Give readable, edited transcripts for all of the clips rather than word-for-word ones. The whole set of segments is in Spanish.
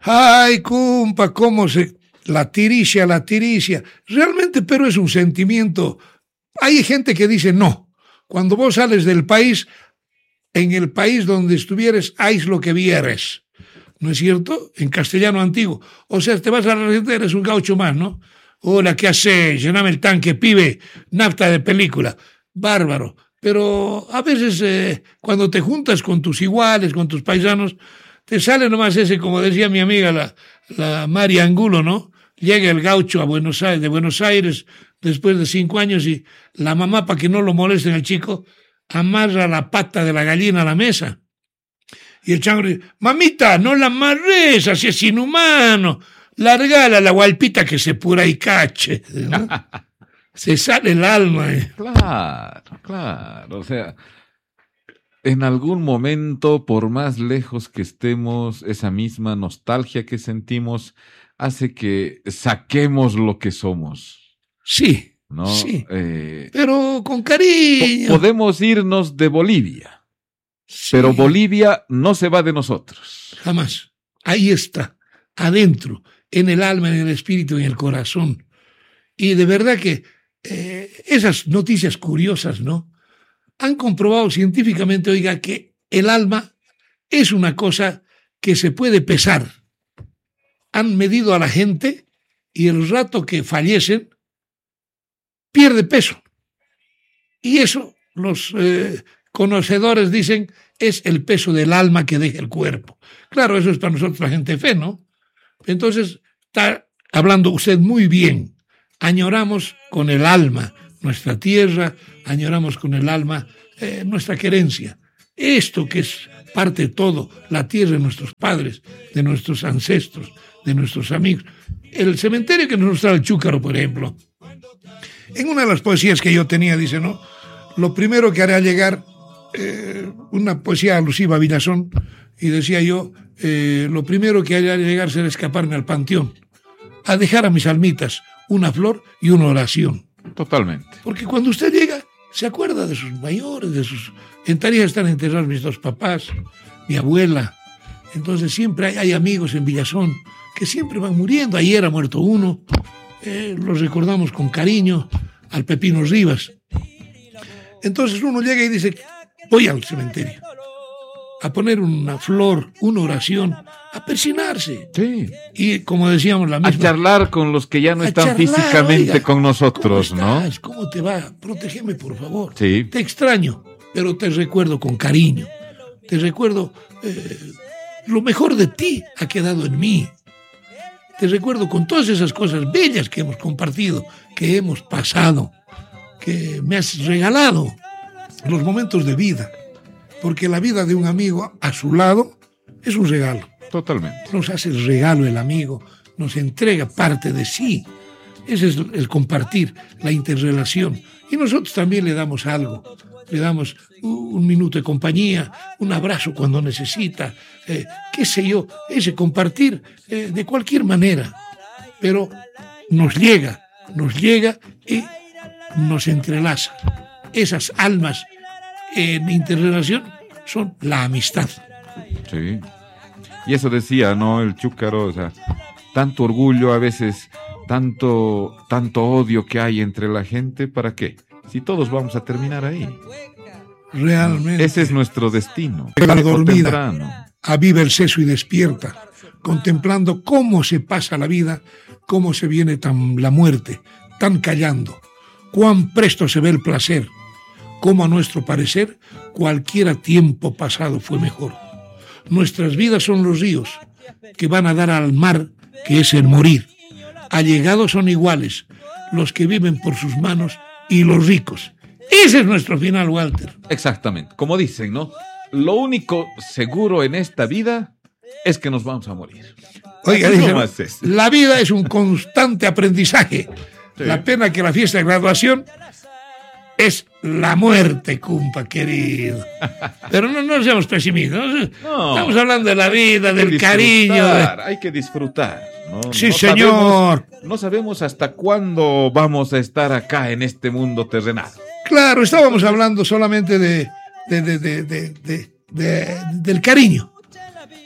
Ay, compa, cómo se... La tiricia. Realmente, pero es un sentimiento. Hay gente que dice no. Cuando vos sales del país, en el país donde estuvieres, haz lo que vieres. ¿No es cierto? En castellano antiguo. O sea, te vas a la gente, eres un gaucho más, ¿no? Hola, ¿qué haces? Llename el tanque, pibe. Nafta de película. Bárbaro. Pero a veces cuando te juntas con tus iguales, con tus paisanos, te sale nomás ese, como decía mi amiga, la María Angulo, ¿no? Llega el gaucho a de Buenos Aires, después de 5 años, y la mamá, para que no lo molesten al chico, amarra la pata de la gallina a la mesa. Y el chango dice, mamita, no la amarres, así es inhumano, largala la gualpita que se pura y cache, ¿no? Se sale el alma. Claro, o sea, en algún momento, por más lejos que estemos, esa misma nostalgia que sentimos hace que saquemos lo que somos. Sí, ¿no? Sí, pero con cariño. Podemos irnos de Bolivia, Sí. pero Bolivia no se va de nosotros. Jamás. Ahí está, adentro, en el alma, en el espíritu, en el corazón. Y de verdad que esas noticias curiosas, ¿no? Han comprobado científicamente, oiga, que el alma es una cosa que se puede pesar. Han medido a la gente y el rato que fallecen pierde peso. Y eso los conocedores dicen es el peso del alma que deja el cuerpo. Claro, eso es para nosotros la gente de fe, ¿no? Entonces, está hablando usted muy bien. Añoramos con el alma nuestra tierra, añoramos con el alma nuestra querencia. Esto que es parte de todo, la tierra de nuestros padres, de nuestros ancestros, de nuestros amigos. El cementerio que nos trae el Chúcaro, por ejemplo. En una de las poesías que yo tenía, dice, ¿no? Lo primero que haré al llegar, una poesía alusiva a Villazón, y decía yo, lo primero que haré al llegar será escaparme al panteón, a dejar a mis almitas una flor y una oración. Totalmente. Porque cuando usted llega, se acuerda de sus mayores, En Tarija están enterrados mis 2 papás, mi abuela. Entonces siempre hay amigos en Villazón que siempre van muriendo. Ayer ha muerto uno, los recordamos con cariño, al Pepino Rivas. Entonces uno llega y dice, voy al cementerio a poner una flor, una oración, a persinarse. Sí. Y como decíamos, la misma... A charlar con los que ya no están físicamente, oiga, con nosotros, ¿cómo estás? ¿no? ¿Cómo te va? Protégeme, por favor. Sí. Te extraño, pero te recuerdo con cariño. Te recuerdo, lo mejor de ti ha quedado en mí. Te recuerdo con todas esas cosas bellas que hemos compartido, que hemos pasado, que me has regalado los momentos de vida. Porque la vida de un amigo a su lado es un regalo. Totalmente. Nos hace el regalo el amigo, nos entrega parte de sí. Ese es el compartir, la interrelación. Y nosotros también le damos algo. Le damos un minuto de compañía, un abrazo cuando necesita, qué sé yo, ese compartir de cualquier manera. Pero nos llega y nos entrelaza. Esas almas en interrelación son la amistad. Sí. Y eso decía, ¿no? El Chúcaro, o sea, tanto orgullo a veces, tanto odio que hay entre la gente, ¿para qué? Si todos vamos a terminar ahí. Realmente. Ese es nuestro destino. La dormida aviva el seso y despierta, contemplando cómo se pasa la vida, cómo se viene la muerte, tan callando, cuán presto se ve el placer, cómo a nuestro parecer cualquiera tiempo pasado fue mejor. Nuestras vidas son los ríos que van a dar al mar, que es el morir. Allegados son iguales los que viven por sus manos y los ricos. Ese es nuestro final, Walter. Exactamente, como dicen, ¿no? Lo único seguro en esta vida es que nos vamos a morir. Oiga, la vida es un constante aprendizaje. Sí. La pena que la fiesta de graduación es la muerte, compa querido. Pero no seamos pesimistas. No. Estamos hablando de la vida, del cariño. Hay que disfrutar. ¿no? Sí, señor. No sabemos hasta cuándo vamos a estar acá en este mundo terrenal. Claro, estábamos hablando solamente del cariño.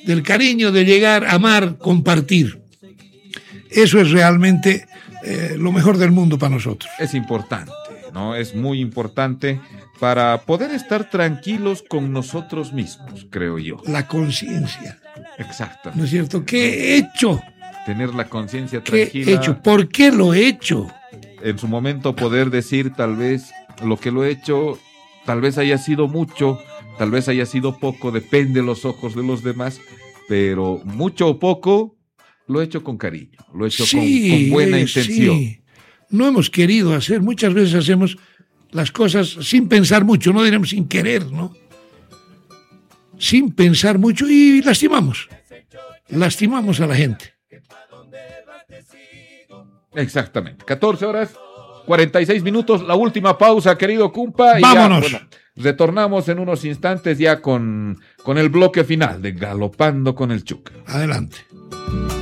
del cariño, de llegar, amar, compartir. Eso es realmente lo mejor del mundo para nosotros. Es importante, ¿no? Es muy importante para poder estar tranquilos con nosotros mismos, creo yo. La conciencia. Exacto. ¿No es cierto? ¿Qué he hecho? Tener la conciencia ¿Qué tranquila. he hecho? ¿Por qué lo he hecho? En su momento poder decir tal vez lo que lo he hecho, tal vez haya sido mucho, tal vez haya sido poco, depende de los ojos de los demás, pero mucho o poco lo he hecho con cariño, lo he hecho con buena intención. Sí. No hemos querido hacer, muchas veces hacemos las cosas sin pensar mucho, no diremos sin querer, ¿no? Sin pensar mucho y lastimamos a la gente. Exactamente, 14:46, la última pausa, querido Cumpa. Vámonos. Y ya, bueno, retornamos en unos instantes ya con el bloque final de Galopando con el Chuca. Adelante.